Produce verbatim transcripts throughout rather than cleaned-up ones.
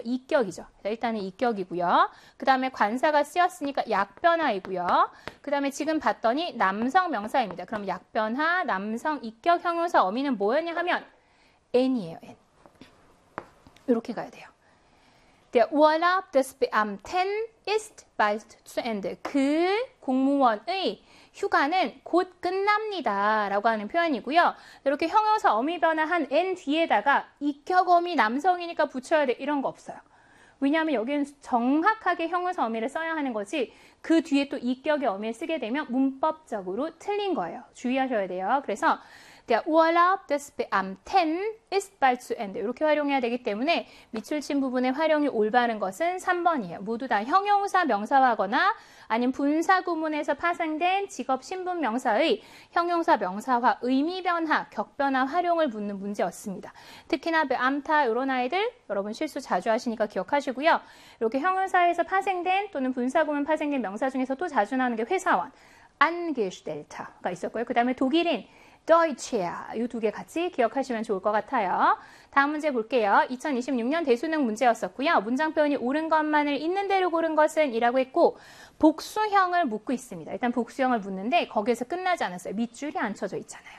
이격이죠. 일단은 이격이고요. 그 다음에 관사가 쓰였으니까 약변화이고요. 그 다음에 지금 봤더니 남성 명사입니다. 그럼 약변화, 남성 이격 형용사 어미는 뭐였냐 하면 n이에요. n. 이렇게 가야 돼요. Der Urlaub des Beamten ist bald zu Ende. 그 공무원의 휴가는 곧 끝납니다. 라고 하는 표현이고요. 이렇게 형용사 어미 변화한 n 뒤에다가 이격 어미 남성이니까 붙여야 돼. 이런 거 없어요. 왜냐하면 여기는 정확하게 형용사 어미를 써야 하는 거지 그 뒤에 또 이격의 어미를 쓰게 되면 문법적으로 틀린 거예요. 주의하셔야 돼요. 그래서 Der Urlaub des Beamten ist bald zu Ende. 이렇게 활용해야 되기 때문에 밑줄친 부분의 활용이 올바른 것은 삼 번이에요. 모두 다 형용사 명사화거나 아니면 분사 구문에서 파생된 직업 신분 명사의 형용사 명사화, 의미 변화, 격변화 활용을 묻는 문제였습니다. 특히나 베암타 이런 아이들 여러분 실수 자주 하시니까 기억하시고요. 이렇게 형용사에서 파생된 또는 분사 구문 파생된 명사 중에서 또 자주 나오는 게 회사원, Angestellter가 있었고요. 그 다음에 독일인 Deutscher 이 두 개 같이 기억하시면 좋을 것 같아요. 다음 문제 볼게요. 이천이십육 년 대수능 문제였었고요. 문장 표현이 옳은 것만을 있는 대로 고른 것은 이라고 했고 복수형을 묻고 있습니다. 일단 복수형을 묻는데 거기에서 끝나지 않았어요. 밑줄이 안 쳐져 있잖아요.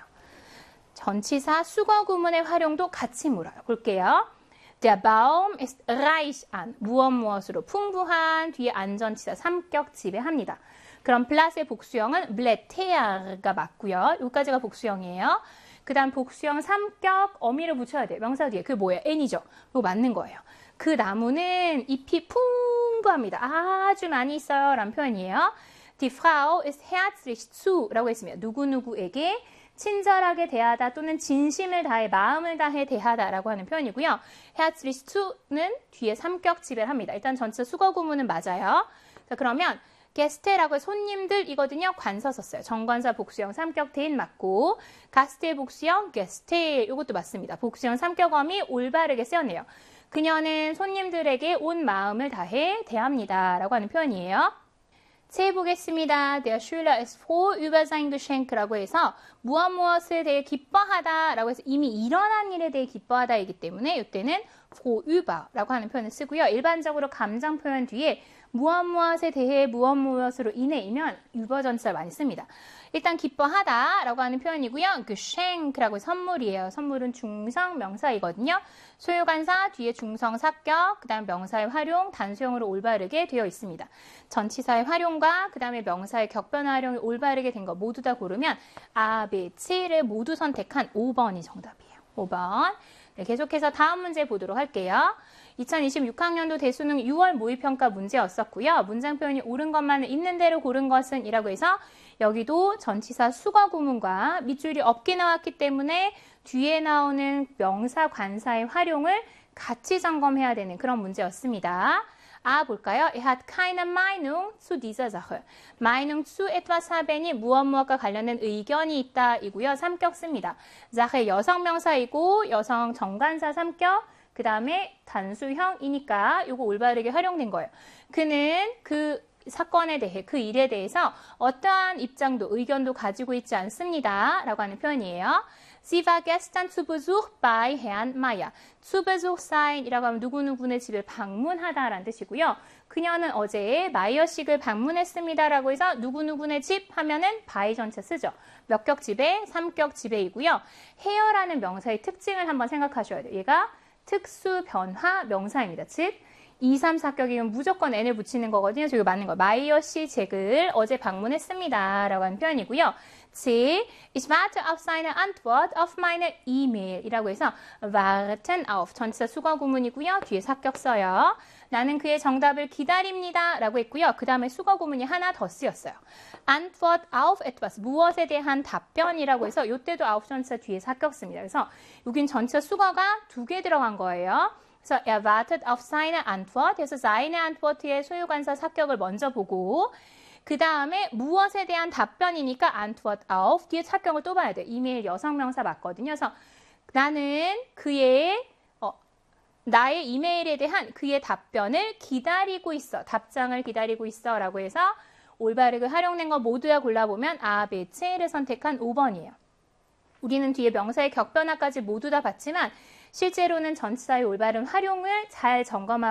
전치사 수거 구문의 활용도 같이 물어요. 볼게요. Der Baum ist reich an. 무엇 무엇으로 풍부한 뒤에 안전치사 삼격 지배합니다. 그럼 플러스의 복수형은 블레테아가 맞고요. 여기까지가 복수형이에요. 그 다음 복수형 삼격 어미를 붙여야 돼요. 명사 뒤에. 그게 뭐예요? n이죠. 그거 맞는 거예요. 그 나무는 잎이 풍부합니다. 아주 많이 있어요. 라는 표현이에요. Die Frau ist herzlich zu 라고 했습니다. 누구누구에게 친절하게 대하다 또는 진심을 다해 마음을 다해 대하다 라고 하는 표현이고요. herzlich zu는 뒤에 삼격 지배를 합니다. 일단 전체 수거 구문은 맞아요. 자, 그러면 게스트라고 손님들이거든요. 관서 썼어요. 정관사 복수형 삼격 대인 맞고 가스트의 복수형 게스트 이것도 맞습니다. 복수형 삼격어미 올바르게 쓰였네요. 그녀는 손님들에게 온 마음을 다해 대합니다. 라고 하는 표현이에요. 세 보겠습니다. Der Schüler ist froh über sein Geschenk라고 해서 무엇 무엇에 대해 기뻐하다라고 해서 이미 일어난 일에 대해 기뻐하다이기 때문에 이때는 froh über라고 하는 표현을 쓰고요. 일반적으로 감정 표현 뒤에 무엇 무엇에 대해 무엇 무엇으로 인해이면 über 전치사를 많이 씁니다. 일단 기뻐하다라고 하는 표현이고요. Geschenk라고 선물이에요. 선물은 중성 명사이거든요. 소유관사 뒤에 중성 사격, 그 다음 명사의 활용, 단수형으로 올바르게 되어 있습니다. 전치사의 활용과 그 다음에 명사의 격변 활용이 올바르게 된 거 모두 다 고르면 아, B, C를 모두 선택한 오 번이 정답이에요. 오 번. 네, 계속해서 다음 문제 보도록 할게요. 이천이십육 학년도 대수능 유월 모의평가 문제였었고요. 문장 표현이 옳은 것만을 있는 대로 고른 것은 이라고 해서 여기도 전치사 수거 구문과 밑줄이 없게 나왔기 때문에 뒤에 나오는 명사 관사의 활용을 같이 점검해야 되는 그런 문제였습니다. 아, 볼까요? Er hat keine Meinung zu dieser Sache. Meinung zu etwas haben이 무엇 무엇과 관련된 의견이 있다 이고요. 삼격 씁니다. Sache 여성 명사이고 여성 정관사 삼격, 그 다음에 단수형이니까 이거 올바르게 활용된 거예요. 그는 그 사건에 대해, 그 일에 대해서 어떠한 입장도, 의견도 가지고 있지 않습니다. 라고 하는 표현이에요. Sie war gestern zu Besuch bei Herrn Mayer. zu Besuch sein 이라고 하면 누구누구네 집을 방문하다라는 뜻이고요. 그녀는 어제 마이어식을 방문했습니다. 라고 해서 누구누구네 집 하면은 by 전체 쓰죠. 몇 격 지배? 삼격 지배이고요. here라는 명사의 특징을 한번 생각하셔야 돼요. 얘가 특수 변화 명사입니다. 즉 이, 삼, 사격이면 무조건 n을 붙이는 거거든요. 저기 맞는 거. 마이어 씨 댁을 어제 방문했습니다. 라고 하는 표현이고요. C. Ich warte auf seine Antwort auf meine E-Mail 이라고 해서 warten auf 전치사 수거 구문이고요. 뒤에 사격 써요. 나는 그의 정답을 기다립니다. 라고 했고요. 그 다음에 수거 구문이 하나 더 쓰였어요. Antwort auf etwas 무엇에 대한 답변이라고 해서 이때도 auf 전치사 뒤에 사격 씁니다. 그래서 여긴 전치사 수거가 두 개 들어간 거예요. 그래서 er wartet auf seine Antwort. 그래서 seine Antwort의 소유관사 사격을 먼저 보고 그 다음에 무엇에 대한 답변이니까 Antwort auf 뒤에 사격을 또 봐야 돼요. 이메일 여성명사 맞거든요. 그래서 나는 그의 어, 나의 이메일에 대한 그의 답변을 기다리고 있어. 답장을 기다리고 있어 라고 해서 올바르게 활용된 거 모두 다 골라보면 아, B, C를 선택한 오 번이에요. 우리는 뒤에 명사의 격변화까지 모두 다 봤지만 실제로는 전치사의 올바른 활용을 잘 점검하고